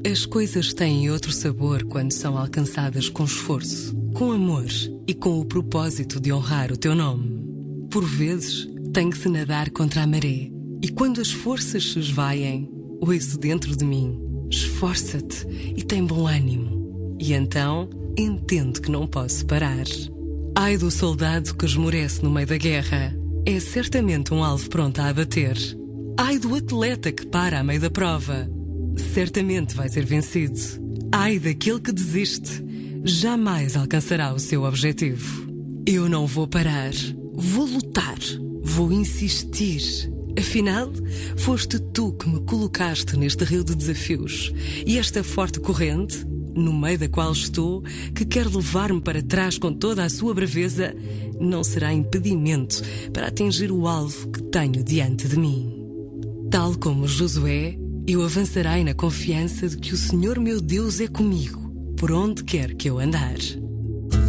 As coisas têm outro sabor quando são alcançadas com esforço, com amor e com o propósito de honrar o teu nome. Por vezes, tem que se nadar contra a maré. E quando as forças se esvaem, ouço dentro de mim: esforça-te e tem bom ânimo. E então, entendo que não posso parar. Ai do soldado que esmorece no meio da guerra. É certamente um alvo pronto a abater. Ai do atleta que para a meio da prova. Certamente vai ser vencido. Ai daquele que desiste. Jamais alcançará o seu objetivo. Eu não vou parar. Vou lutar. Vou insistir. Afinal, foste tu que me colocaste neste rio de desafios. E esta forte corrente, no meio da qual estou, que quer levar-me para trás com toda a sua braveza, não será impedimento para atingir o alvo que tenho diante de mim. Tal como Josué, eu avançarei na confiança de que o Senhor meu Deus é comigo, por onde quer que eu andar.